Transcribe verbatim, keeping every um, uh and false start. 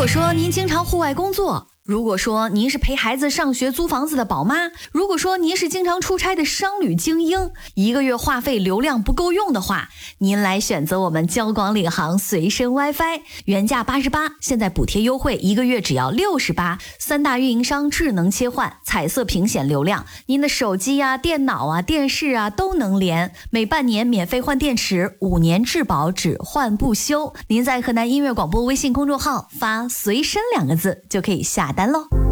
果说您经常户外工作，如果说您是陪孩子上学租房子的宝妈，如果说您是经常出差的商旅精英，一个月话费流量不够用的话，您来选择我们交广领航随身 WiFi， 原价八十八，现在补贴优惠，一个月只要六十八，三大运营商智能切换，彩色屏显流量，您的手机啊、电脑啊、电视啊都能连，每半年免费换电池，五年质保只换不修。您在河南音乐广播微信公众号发随身两个字就可以下单喽。